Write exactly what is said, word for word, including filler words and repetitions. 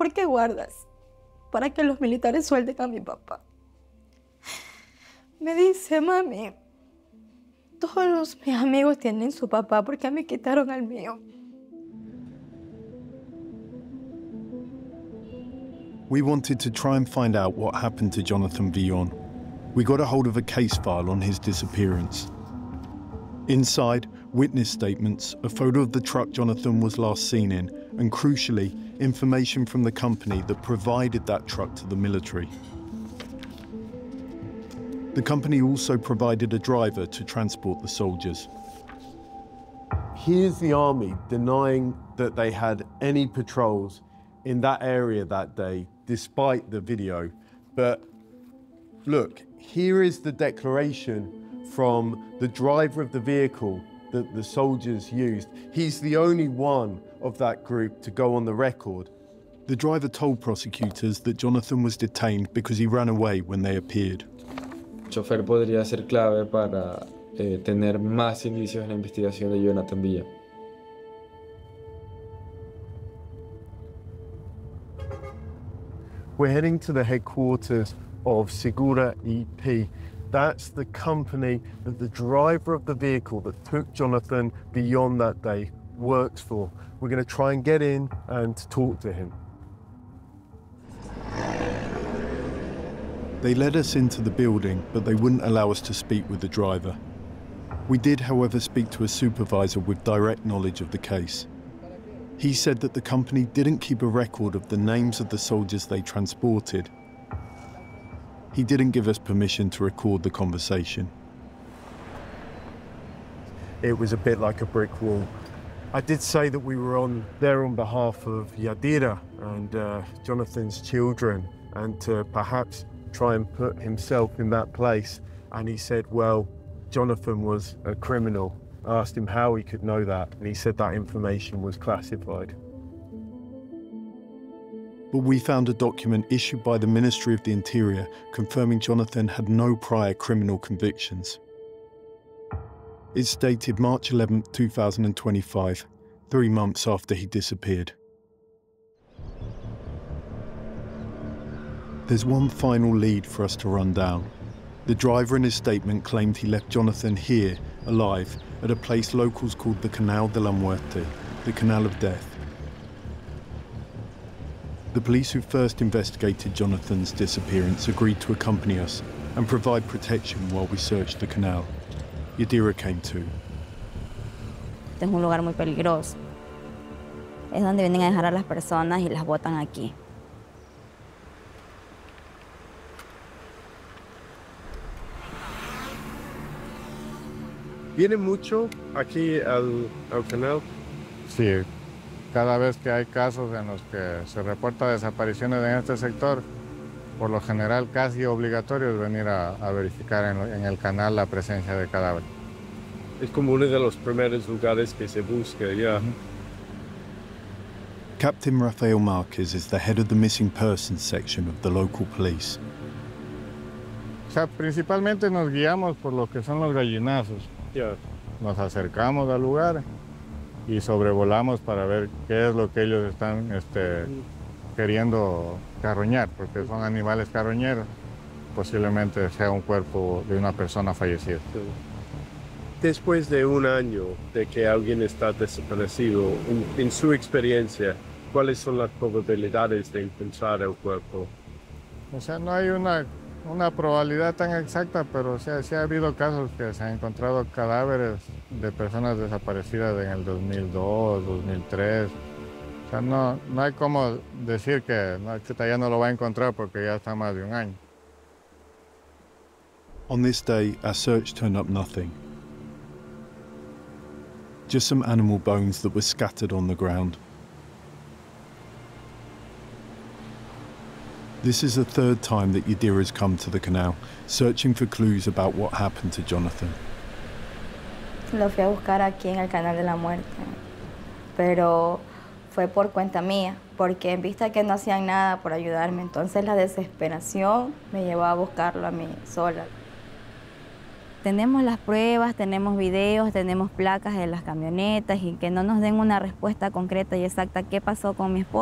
¿por qué guardas? Para que los militares suelten a mi papá. Me dice, mami, todos los, mis amigos tienen su papá, ¿por qué me quitaron al mío? We wanted to try and find out what happened to Jonathan Villon. We got a hold of a case file on his disappearance. Inside, witness statements, a photo of the truck Jonathan was last seen in, and crucially, information from the company that provided that truck to the military. The company also provided a driver to transport the soldiers. Here's the army denying that they had any patrols in that area that day, despite the video. But look, here is the declaration from the driver of the vehicle that the soldiers used. He's the only one of that group to go on the record. The driver told prosecutors that Jonathan was detained because he ran away when they appeared. El chofer podría ser clave para eh, tener más indicios en la investigación de Jonathan Villon. We're heading to the headquarters of Segura E P. That's the company that the driver of the vehicle that took Jonathan Villon that day works for. We're going to try and get in and talk to him. They led us into the building, but they wouldn't allow us to speak with the driver. We did, however, speak to a supervisor with direct knowledge of the case. He said that the company didn't keep a record of the names of the soldiers they transported. He didn't give us permission to record the conversation. It was a bit like a brick wall. I did say that we were on there on behalf of Yadira and uh, Jonathan's children, and to perhaps try and put himself in that place. And he said, well, Jonathan was a criminal. I asked him how he could know that, and he said that information was classified. But we found a document issued by the Ministry of the Interior confirming Jonathan had no prior criminal convictions. It's dated March eleventh, two thousand twenty-five, three months after he disappeared. There's one final lead for us to run down. The driver in his statement claimed he left Jonathan here, alive, at a place locals called the Canal de la Muerte, the Canal of Death. The police who first investigated Jonathan's disappearance agreed to accompany us and provide protection while we searched the canal. Yadira came too. Este es un lugar muy peligroso. Es donde vienen a dejar a las personas y las botan aquí. ¿Viene mucho aquí al, al canal? Sí, cada vez que hay casos en los que se reporta desapariciones en este sector, por lo general casi obligatorio es venir a, a verificar en, en el canal la presencia de cadáveres. Es como uno de los primeros lugares que se busca, ya. Yeah. Uh-huh. Captain Rafael Marquez is the head of the missing persons section of the local police. O sea, principalmente nos guiamos por lo que son los gallinazos. Yeah. Nos acercamos al lugar y sobrevolamos para ver qué es lo que ellos están este, queriendo carroñar, porque son animales carroñeros. Posiblemente sea un cuerpo de una persona fallecida. Después de un año de que alguien está desaparecido, en, en su experiencia, ¿cuáles son las probabilidades de encontrar el cuerpo? O sea, no hay una, una probabilidad tan exacta, pero o sea, sí ha habido casos que se han encontrado cadáveres de personas desaparecidas en el dos mil dos, dos mil tres. O sea, no, no hay como decir que no, chuta, ya no lo va a encontrar porque ya está más de un año. On this day, our search turned up nothing. Just some animal bones that were scattered on the ground. This is the third time that Yadira has come to the canal, searching for clues about what happened to Jonathan. Lo fui a buscar aquí en el Canal de la Muerte, pero fue por cuenta mía, porque en vista que no hacían nada por ayudarme, entonces la desesperación me llevó a buscarlo a mí sola. Tenemos las pruebas, tenemos videos, tenemos placas de las camionetas y que no nos den una respuesta concreta y exacta qué pasó con mi esposo.